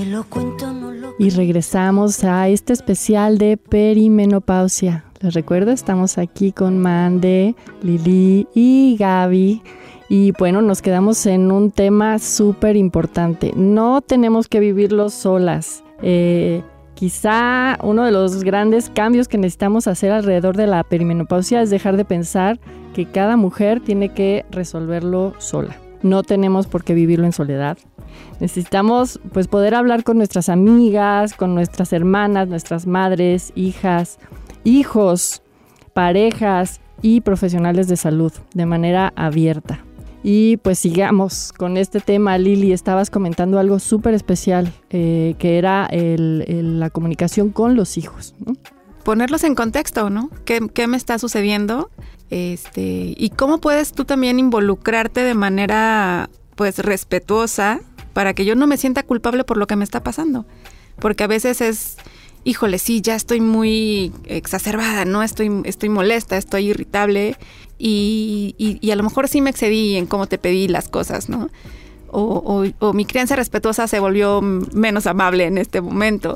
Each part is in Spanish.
Y regresamos a este especial de perimenopausia. Les recuerdo, estamos aquí con Mande, Lili y Gaby. Y bueno, nos quedamos en un tema súper importante. No tenemos que vivirlo solas. Quizá uno de los grandes cambios que necesitamos hacer alrededor de la perimenopausia es dejar de pensar que cada mujer tiene que resolverlo sola. No tenemos por qué vivirlo en soledad. Necesitamos pues poder hablar con nuestras amigas, con nuestras hermanas, nuestras madres, hijas, hijos, parejas y profesionales de salud de manera abierta. Y pues sigamos con este tema. Lili, estabas comentando algo súper especial, que era la comunicación con los hijos, ¿no? Ponerlos en contexto, ¿no? ¿Qué me está sucediendo? Y cómo puedes tú también involucrarte de manera pues respetuosa para que yo no me sienta culpable por lo que me está pasando. Porque a veces es, híjole, sí, ya estoy muy exacerbada, ¿no? Estoy molesta, estoy irritable y a lo mejor sí me excedí en cómo te pedí las cosas, ¿no? O mi crianza respetuosa se volvió menos amable en este momento.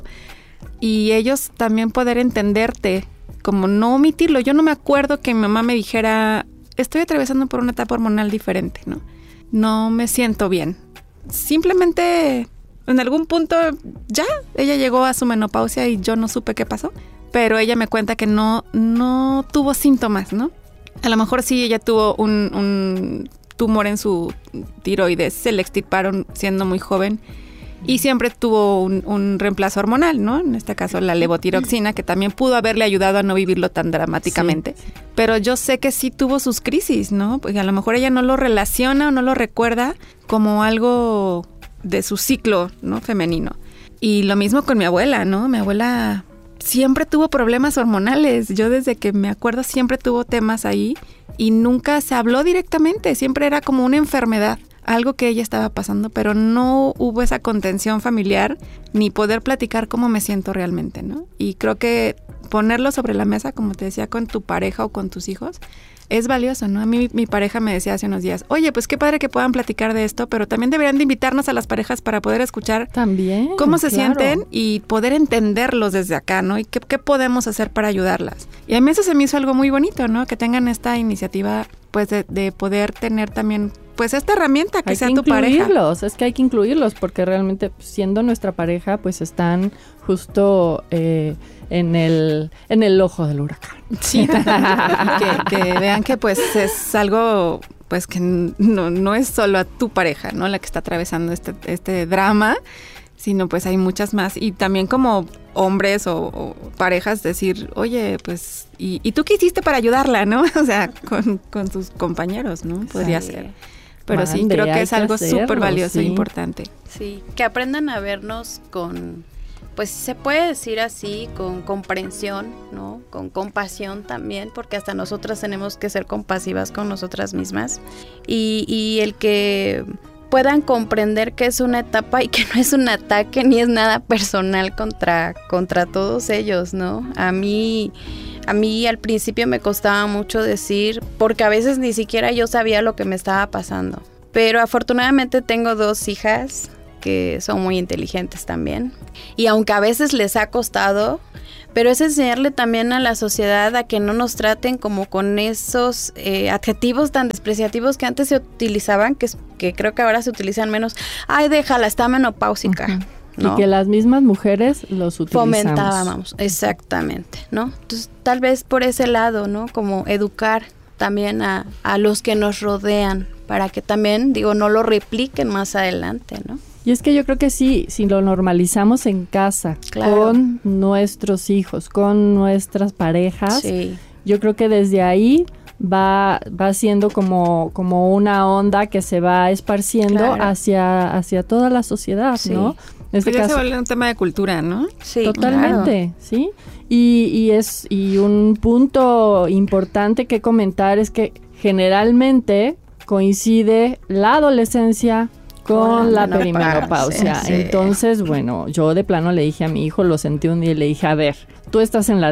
Y ellos también poder entenderte, como no omitirlo. Yo no me acuerdo que mi mamá me dijera, estoy atravesando por una etapa hormonal diferente, ¿no? No me siento bien. Simplemente en algún punto ya, ella llegó a su menopausia y yo no supe qué pasó. Pero ella me cuenta que no tuvo síntomas, ¿no? A lo mejor sí ella tuvo un tumor en su tiroides, se le extirparon siendo muy joven. Y siempre tuvo un reemplazo hormonal, ¿no? En este caso la levotiroxina, que también pudo haberle ayudado a no vivirlo tan dramáticamente. Sí. Pero yo sé que sí tuvo sus crisis, ¿no? Porque a lo mejor ella no lo relaciona o no lo recuerda como algo de su ciclo, ¿no? Femenino. Y lo mismo con mi abuela, ¿no? Mi abuela siempre tuvo problemas hormonales. Yo desde que me acuerdo siempre tuvo temas ahí y nunca se habló directamente. Siempre era como una enfermedad. Algo que ella estaba pasando, pero no hubo esa contención familiar ni poder platicar cómo me siento realmente, ¿no? Y creo que ponerlo sobre la mesa, como te decía, con tu pareja o con tus hijos, es valioso, ¿no? A mí mi pareja me decía hace unos días, oye, pues qué padre que puedan platicar de esto, pero también deberían de invitarnos a las parejas para poder escuchar también cómo se sienten y poder entenderlos desde acá, ¿no? Y qué podemos hacer para ayudarlas. Y a mí eso se me hizo algo muy bonito, ¿no? Que tengan esta iniciativa, pues, de poder tener también pues esta herramienta que sea tu pareja. Es que hay que incluirlos porque realmente siendo nuestra pareja pues están justo en el ojo del huracán. Sí, que vean que pues es algo pues que no es solo a tu pareja, ¿no? La que está atravesando este drama, sino pues hay muchas más. Y también como hombres o parejas decir, oye, pues, ¿y tú qué hiciste para ayudarla, no? O sea, con tus compañeros, ¿no? Podría ser. Pero sí, creo que es algo súper valioso e importante. Sí, que aprendan a vernos con, pues se puede decir así, con comprensión, ¿no? Con compasión también, porque hasta nosotras tenemos que ser compasivas con nosotras mismas. Y el que puedan comprender que es una etapa y que no es un ataque ni es nada personal contra todos ellos, ¿no? A mí al principio me costaba mucho decir, porque a veces ni siquiera yo sabía lo que me estaba pasando. Pero afortunadamente tengo 2 hijas que son muy inteligentes también. Y aunque a veces les ha costado, pero es enseñarle también a la sociedad a que no nos traten como con esos adjetivos tan despreciativos que antes se utilizaban, que creo que ahora se utilizan menos. Ay, déjala, está menopáusica. Uh-huh. ¿No? Y que las mismas mujeres los utilizamos. Fomentábamos, exactamente, ¿no? Entonces, tal vez por ese lado, ¿no? Como educar también a los que nos rodean, para que también, no lo repliquen más adelante, ¿no? Y es que yo creo que sí, si lo normalizamos en casa, claro, con nuestros hijos, con nuestras parejas, sí, yo creo que desde ahí va siendo como una onda que se va esparciendo, claro, hacia toda la sociedad, sí, ¿no? En este caso se vuelve un tema de cultura, ¿no? Sí, totalmente, claro, ¿sí? Y un punto importante que comentar es que generalmente coincide la adolescencia con la perimenopausia. Sí. Entonces, bueno, yo de plano le dije a mi hijo, lo sentí un día y le dije, a ver, tú estás en la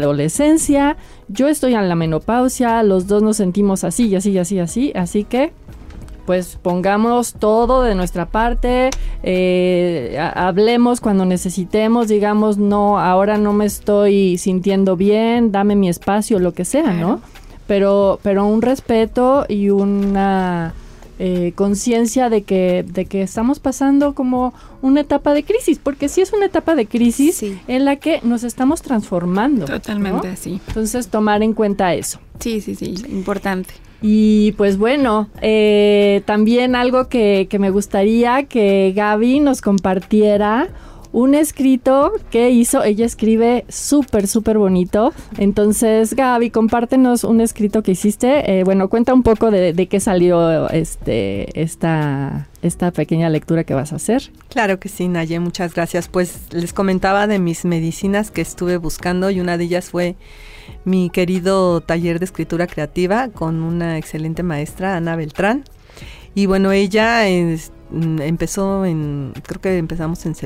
adolescencia, yo estoy en la menopausia, los dos nos sentimos así y así y así y así, así que pues pongamos todo de nuestra parte, hablemos cuando necesitemos, digamos, no, ahora no me estoy sintiendo bien, dame mi espacio, lo que sea, ¿no? Pero un respeto y una conciencia de que estamos pasando como una etapa de crisis, porque sí es una etapa de crisis en la que nos estamos transformando. Totalmente, ¿no? Sí. Entonces, tomar en cuenta eso. Sí, importante. Y pues bueno, también algo que me gustaría que Gaby nos compartiera, un escrito que hizo, ella escribe súper, súper bonito. Entonces, Gaby, compártenos un escrito que hiciste. Bueno, cuenta un poco de qué salió esta pequeña lectura que vas a hacer. Claro que sí, Naye, muchas gracias. Pues les comentaba de mis medicinas que estuve buscando y una de ellas fue mi querido taller de escritura creativa con una excelente maestra, Ana Beltrán. Y bueno, ella empezó creo que empezamos en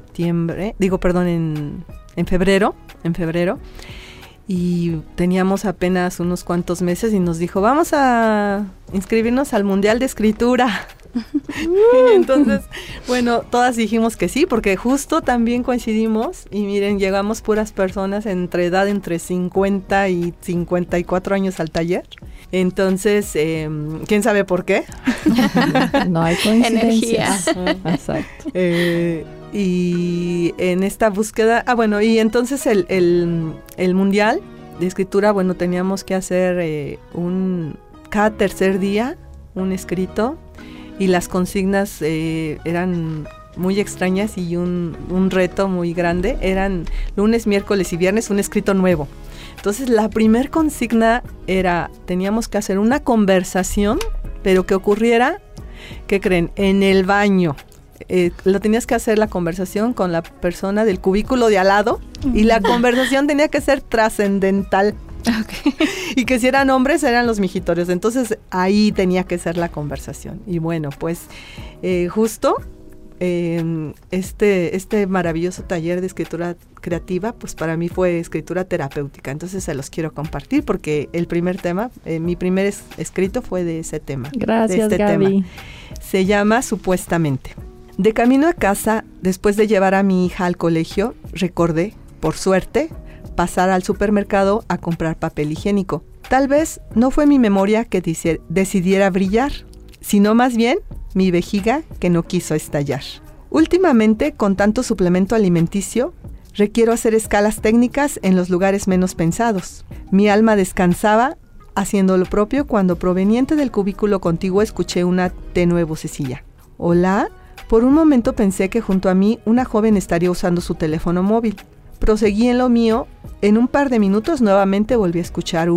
febrero, y teníamos apenas unos cuantos meses y nos dijo, vamos a inscribirnos al Mundial de Escritura. Y entonces, bueno, todas dijimos que sí, porque justo también coincidimos y miren, llegamos puras personas entre 50 y 54 años al taller. Entonces, ¿quién sabe por qué? No hay coincidencias. Exacto. Y en esta búsqueda, y entonces el Mundial de Escritura, bueno, teníamos que hacer cada tercer día un escrito. Y las consignas eran muy extrañas y un reto muy grande. Eran lunes, miércoles y viernes un escrito nuevo. Entonces la primer consigna teníamos que hacer una conversación, pero que ocurriera, ¿qué creen? En el baño. Lo tenías que hacer la conversación con la persona del cubículo de al lado y la conversación tenía que ser trascendental. Okay. Y que si eran hombres eran los mijitorios, entonces ahí tenía que ser la conversación. Y bueno, pues justo este maravilloso taller de escritura creativa, pues para mí fue escritura terapéutica, entonces se los quiero compartir porque el primer tema, mi primer escrito fue de ese tema. Gracias, de este Gaby. tema. Se llama Supuestamente. De camino a casa, después de llevar a mi hija al colegio, recordé, por suerte, pasar al supermercado a comprar papel higiénico. Tal vez no fue mi memoria que decidiera brillar, sino más bien mi vejiga que no quiso estallar. Últimamente, con tanto suplemento alimenticio, requiero hacer escalas técnicas en los lugares menos pensados. Mi alma descansaba haciendo lo propio cuando proveniente del cubículo contiguo escuché una tenue vocecilla. Hola, por un momento pensé que junto a mí una joven estaría usando su teléfono móvil. Proseguí en lo mío. En un par de minutos nuevamente volví a escuchar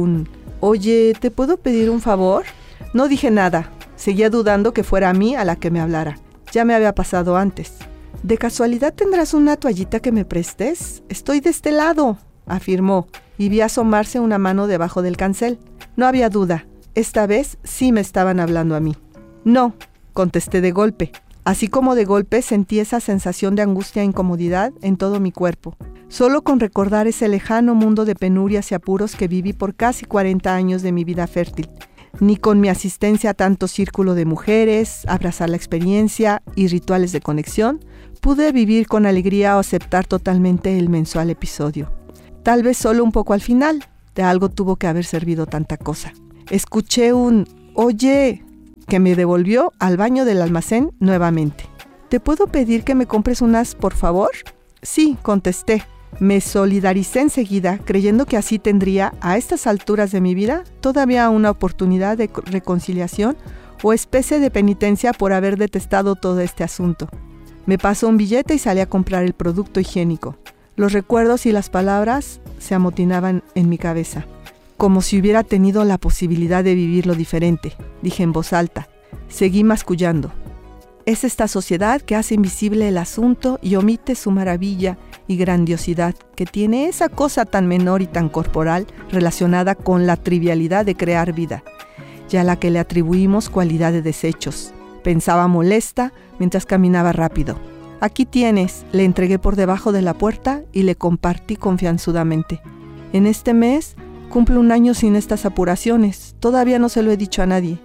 «Oye, ¿te puedo pedir un favor?» No dije nada. Seguía dudando que fuera a mí a la que me hablara. Ya me había pasado antes. «¿De casualidad tendrás una toallita que me prestes? Estoy de este lado», afirmó, y vi asomarse una mano debajo del cancel. No había duda. Esta vez sí me estaban hablando a mí. «No», contesté de golpe. Así como de golpe sentí esa sensación de angustia e incomodidad en todo mi cuerpo. Solo con recordar ese lejano mundo de penurias y apuros que viví por casi 40 años de mi vida fértil. Ni con mi asistencia a tanto círculo de mujeres, abrazar la experiencia y rituales de conexión, pude vivir con alegría o aceptar totalmente el mensual episodio. Tal vez solo un poco al final, de algo tuvo que haber servido tanta cosa. Escuché un «Oye», que me devolvió al baño del almacén nuevamente. «¿Te puedo pedir que me compres unas, por favor?» «Sí», contesté. Me solidaricé enseguida, creyendo que así tendría, a estas alturas de mi vida, todavía una oportunidad de reconciliación o especie de penitencia por haber detestado todo este asunto. Me pasó un billete y salí a comprar el producto higiénico. Los recuerdos y las palabras se amotinaban en mi cabeza. Como si hubiera tenido la posibilidad de vivirlo diferente, dije en voz alta. Seguí mascullando. Es esta sociedad que hace invisible el asunto y omite su maravilla y grandiosidad, que tiene esa cosa tan menor y tan corporal relacionada con la trivialidad de crear vida, y a la que le atribuimos cualidad de desechos. Pensaba molesta mientras caminaba rápido. «Aquí tienes», le entregué por debajo de la puerta y le compartí confianzudamente. «En este mes cumplo 1 año sin estas apuraciones. Todavía no se lo he dicho a nadie.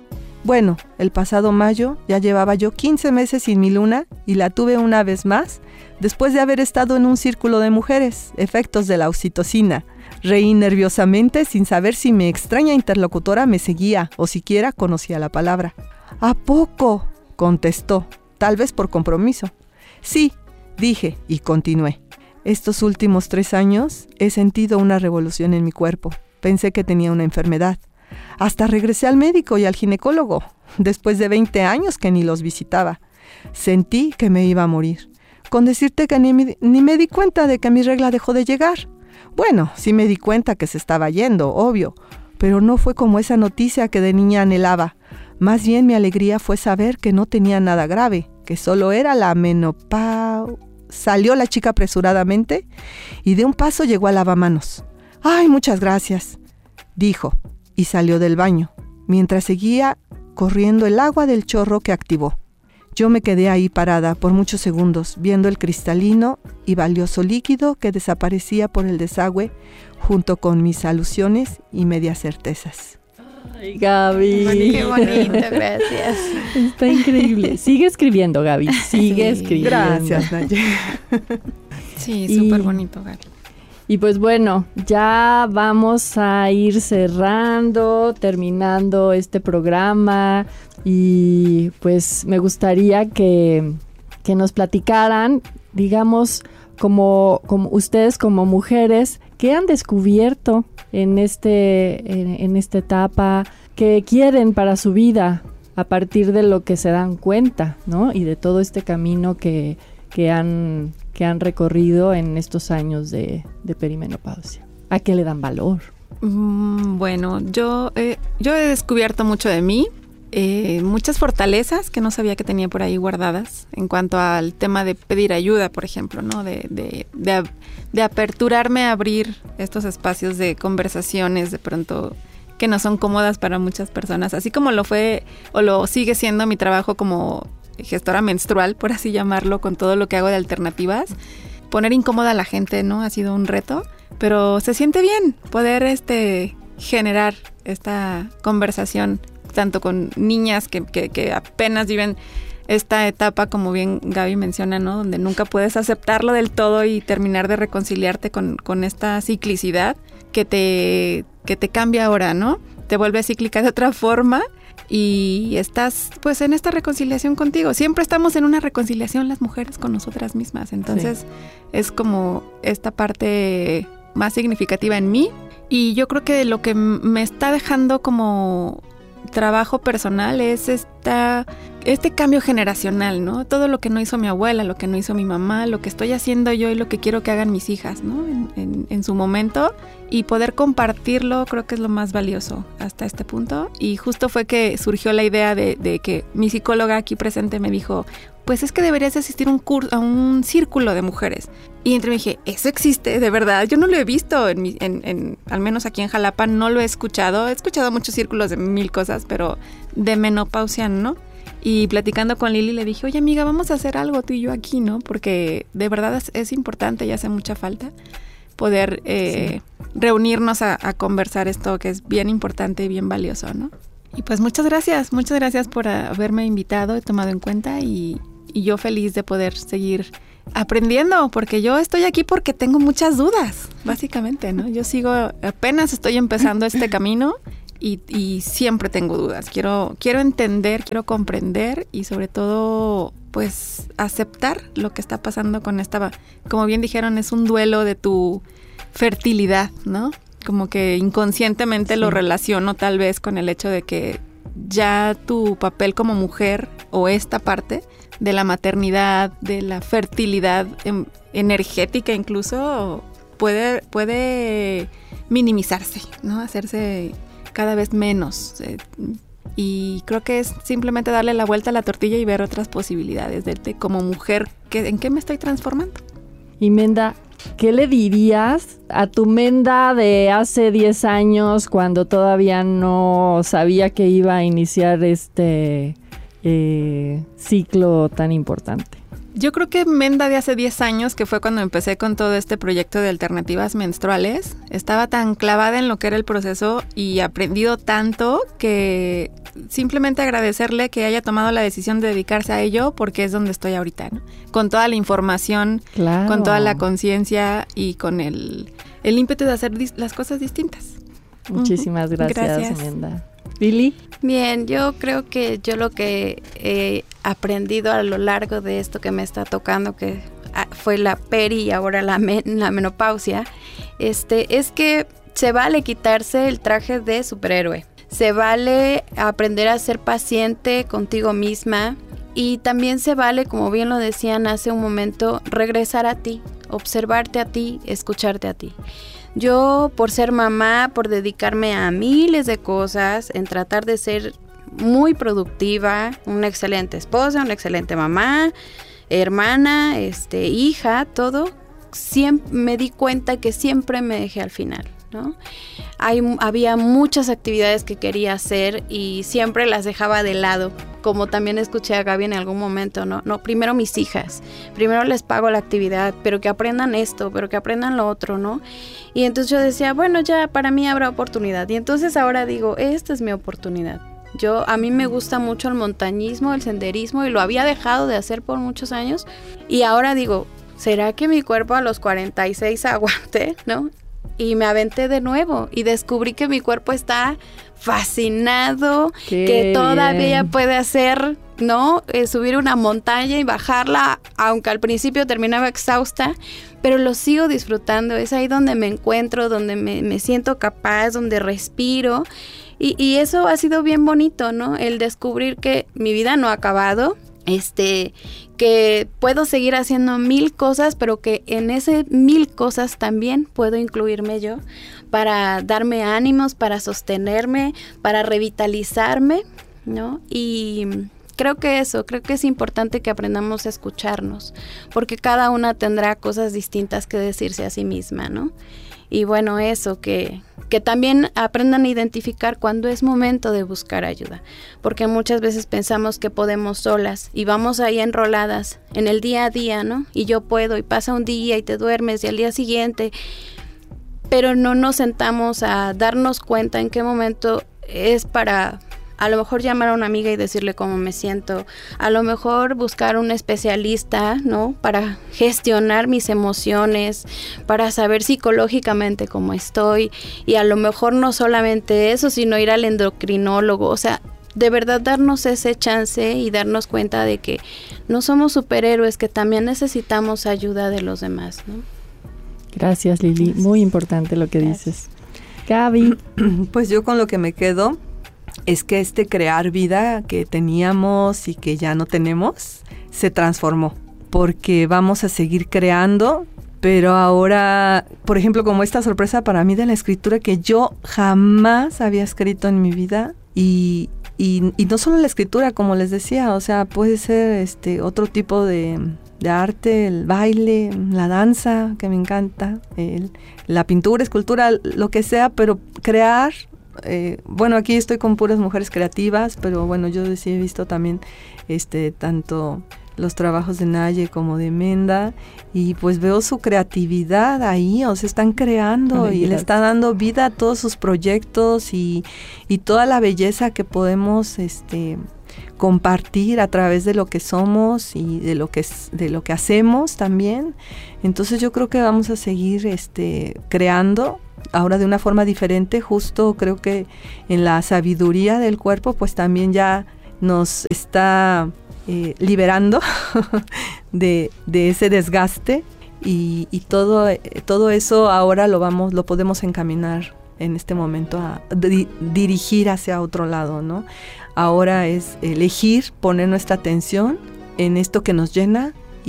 Bueno, el pasado mayo ya llevaba yo 15 meses sin mi luna y la tuve una vez más después de haber estado en un círculo de mujeres, efectos de la oxitocina. Reí nerviosamente sin saber si mi extraña interlocutora me seguía o siquiera conocía la palabra. ¿A poco?, contestó, tal vez por compromiso. Sí, dije y continué. Estos últimos 3 años he sentido una revolución en mi cuerpo. Pensé que tenía una enfermedad. Hasta regresé al médico y al ginecólogo, después de 20 años que ni los visitaba. Sentí que me iba a morir. Con decirte que ni me di cuenta de que mi regla dejó de llegar. Bueno, sí me di cuenta que se estaba yendo, obvio, pero no fue como esa noticia que de niña anhelaba. Más bien mi alegría fue saber que no tenía nada grave, que solo era la menopausia. Salió la chica apresuradamente y de un paso llegó al lavamanos. ¡Ay, muchas gracias!, dijo, y salió del baño, mientras seguía corriendo el agua del chorro que activó. Yo me quedé ahí parada por muchos segundos, viendo el cristalino y valioso líquido que desaparecía por el desagüe, junto con mis alusiones y medias certezas. Ay, Gaby. Qué bonito, gracias. Está increíble. Sigue escribiendo, Gaby. Sigue escribiendo. Gracias, Naye. Sí, súper bonito, Gaby. Y pues bueno, ya vamos a ir cerrando, terminando este programa y pues me gustaría que nos platicaran, digamos, como ustedes como mujeres, ¿qué han descubierto en esta etapa? ¿Qué quieren para su vida a partir de lo que se dan cuenta, ¿no? Y de todo este camino que han recorrido en estos años de perimenopausia. ¿A qué le dan valor? Bueno, yo he descubierto mucho de mí, muchas fortalezas que no sabía que tenía por ahí guardadas en cuanto al tema de pedir ayuda, por ejemplo, ¿no? De aperturarme a abrir estos espacios de conversaciones de pronto que no son cómodas para muchas personas, así como lo fue o lo sigue siendo mi trabajo como gestora menstrual, por así llamarlo, con todo lo que hago de alternativas. Poner incómoda a la gente, ¿no? Ha sido un reto, pero se siente bien poder generar esta conversación tanto con niñas que apenas viven esta etapa, como bien Gaby menciona, ¿no? Donde nunca puedes aceptarlo del todo y terminar de reconciliarte con esta ciclicidad que te cambia ahora, ¿no? Te vuelve cíclica de otra forma y estás pues en esta reconciliación contigo. Siempre estamos en una reconciliación las mujeres con nosotras mismas, entonces sí. Es como esta parte más significativa en mí y yo creo que lo que me está dejando como trabajo personal es este cambio generacional, ¿no? Todo lo que no hizo mi abuela, lo que no hizo mi mamá, lo que estoy haciendo yo y lo que quiero que hagan mis hijas, ¿no? En su momento, y poder compartirlo creo que es lo más valioso hasta este punto. Y justo fue que surgió la idea de que mi psicóloga aquí presente me dijo, pues es que deberías asistir a un círculo de mujeres. Y entre mí dije, ¿eso existe? De verdad, yo no lo he visto, al menos aquí en Jalapa no lo he escuchado. He escuchado muchos círculos de 1000 cosas, pero de menopausia no. Y platicando con Lili le dije, oye amiga, vamos a hacer algo tú y yo aquí, ¿no? Porque de verdad es importante y hace mucha falta poder reunirnos a conversar esto que es bien importante y bien valioso, ¿no? Y pues muchas gracias por haberme invitado, he tomado en cuenta y yo feliz de poder seguir aprendiendo, porque yo estoy aquí porque tengo muchas dudas, básicamente, ¿no? Yo apenas estoy empezando este camino y siempre tengo dudas. Quiero entender, quiero comprender y sobre todo, pues, aceptar lo que está pasando con como bien dijeron, es un duelo de tu fertilidad, ¿no? Como que inconscientemente lo relaciono tal vez con el hecho de que ya tu papel como mujer o esta parte de la maternidad, de la fertilidad energética incluso, puede minimizarse, ¿no? Hacerse cada vez menos. Y creo que es simplemente darle la vuelta a la tortilla y ver otras posibilidades de como mujer, ¿en qué me estoy transformando? Y Menda, ¿qué le dirías a tu Menda de hace 10 años cuando todavía no sabía que iba a iniciar este ciclo tan importante? Yo creo que Menda de hace 10 años, que fue cuando empecé con todo este proyecto de alternativas menstruales, estaba tan clavada en lo que era el proceso y aprendido tanto que simplemente agradecerle que haya tomado la decisión de dedicarse a ello, porque es donde estoy ahorita, ¿no? Con toda la información, Claro. con toda la conciencia y con el ímpetu de hacer las cosas distintas. Muchísimas gracias. Menda. Lili. Bien, yo creo que yo lo que he aprendido a lo largo de esto que me está tocando, que fue la peri y ahora la menopausia, es que se vale quitarse el traje de superhéroe. Se vale aprender a ser paciente contigo misma y también se vale, como bien lo decían hace un momento, regresar a ti, observarte a ti, escucharte a ti. Yo, por ser mamá, por dedicarme a miles de cosas, en tratar de ser muy productiva, una excelente esposa, una excelente mamá, hermana, hija, todo, siempre me di cuenta que siempre me dejé al final, ¿no? Había muchas actividades que quería hacer y siempre las dejaba de lado, como también escuché a Gaby en algún momento, ¿no? No, primero mis hijas, primero les pago la actividad, pero que aprendan esto, pero que aprendan lo otro, ¿no? Y entonces yo decía, bueno, ya para mí habrá oportunidad. Y entonces ahora digo, esta es mi oportunidad. A mí me gusta mucho el montañismo, el senderismo, y lo había dejado de hacer por muchos años. Y ahora digo, ¿será que mi cuerpo a los 46 aguante, no? Y me aventé de nuevo y descubrí que mi cuerpo está fascinado, que todavía puede hacer, ¿no? Subir una montaña y bajarla, aunque al principio terminaba exhausta, pero lo sigo disfrutando. Es ahí donde me encuentro, donde me siento capaz, donde respiro. Y eso ha sido bien bonito, ¿no? El descubrir que mi vida no ha acabado, que puedo seguir haciendo 1000 cosas, pero que en ese 1000 cosas también puedo incluirme yo para darme ánimos, para sostenerme, para revitalizarme, ¿no? Y creo que es importante que aprendamos a escucharnos, porque cada una tendrá cosas distintas que decirse a sí misma, ¿no? Y bueno, eso, que también aprendan a identificar cuando es momento de buscar ayuda, porque muchas veces pensamos que podemos solas y vamos ahí enroladas en el día a día, ¿no? Y yo puedo, y pasa un día y te duermes y al día siguiente, pero no nos sentamos a darnos cuenta en qué momento es para a lo mejor llamar a una amiga y decirle cómo me siento, a lo mejor buscar un especialista, ¿no? Para gestionar mis emociones, para saber psicológicamente cómo estoy, y a lo mejor no solamente eso, sino ir al endocrinólogo, o sea, de verdad darnos ese chance y darnos cuenta de que no somos superhéroes, que también necesitamos ayuda de los demás, ¿no? Gracias, Lili, muy importante lo que dices. Gaby. Pues yo con lo que me quedo es que crear vida que teníamos y que ya no tenemos, se transformó, porque vamos a seguir creando, pero ahora, por ejemplo, como esta sorpresa para mí de la escritura que yo jamás había escrito en mi vida, y no solo la escritura, como les decía, o sea, puede ser otro tipo de arte, el baile, la danza, que me encanta, la pintura, escultura, lo que sea, pero crear. Bueno, aquí estoy con puras mujeres creativas, pero bueno, yo sí he visto también tanto los trabajos de Naye como de Menda, y pues veo su creatividad ahí, o sea, están creando y le están dando vida a todos sus proyectos y toda la belleza que podemos compartir a través de lo que somos y de lo que hacemos también. Entonces yo creo que vamos a seguir creando, ahora de una forma diferente. Justo creo que en la sabiduría del cuerpo pues también ya nos está liberando de ese desgaste, y todo eso ahora lo podemos encaminar en este momento a dirigir hacia otro lado, ¿no? Ahora es elegir poner nuestra atención en esto que nos llena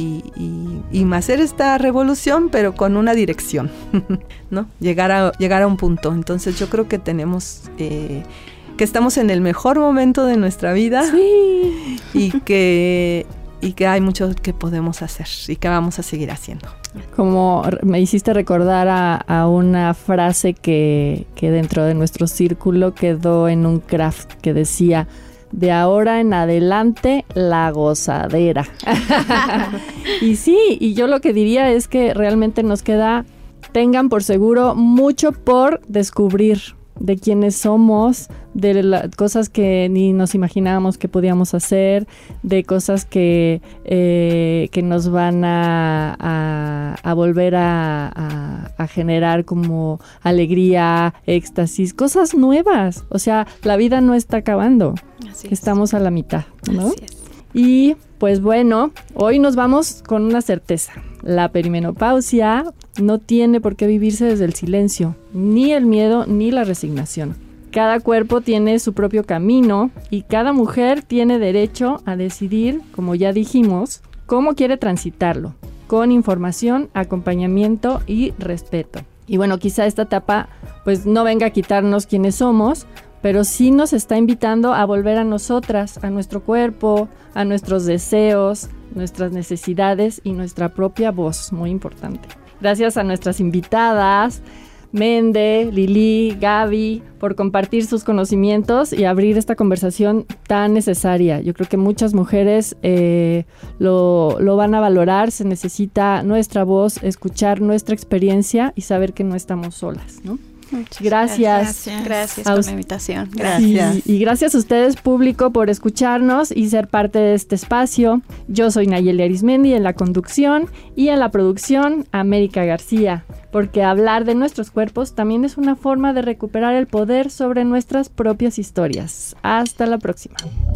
y hacer esta revolución, pero con una dirección, ¿no? Llegar a un punto. Entonces yo creo que tenemos que estamos en el mejor momento de nuestra vida. Sí. y que hay mucho que podemos hacer y que vamos a seguir haciendo. Como me hiciste recordar a una frase que dentro de nuestro círculo quedó en un craft que decía: de ahora en adelante, la gozadera. Y sí, y yo lo que diría es que realmente nos queda, tengan por seguro, mucho por descubrir, de quiénes somos, de las cosas que ni nos imaginábamos que podíamos hacer, de cosas que nos van a volver a generar como alegría, éxtasis, cosas nuevas. O sea, la vida no está acabando, estamos a la mitad, ¿no? Así es. Y pues bueno, hoy nos vamos con una certeza. La perimenopausia no tiene por qué vivirse desde el silencio, ni el miedo, ni la resignación. Cada cuerpo tiene su propio camino y cada mujer tiene derecho a decidir, como ya dijimos, cómo quiere transitarlo, con información, acompañamiento y respeto. Y bueno, quizá esta etapa pues no venga a quitarnos quiénes somos, pero sí nos está invitando a volver a nosotras, a nuestro cuerpo, a nuestros deseos, nuestras necesidades y nuestra propia voz, muy importante. Gracias a nuestras invitadas, Mende, Lili, Gaby, por compartir sus conocimientos y abrir esta conversación tan necesaria. Yo creo que muchas mujeres lo van a valorar. Se necesita nuestra voz, escuchar nuestra experiencia y saber que no estamos solas, ¿no? Muchas gracias. Gracias por la invitación. Gracias. Y gracias a ustedes, público, por escucharnos y ser parte de este espacio. Yo soy Nayeli Arismendi en la conducción y en la producción, América García. Porque hablar de nuestros cuerpos también es una forma de recuperar el poder sobre nuestras propias historias. Hasta la próxima.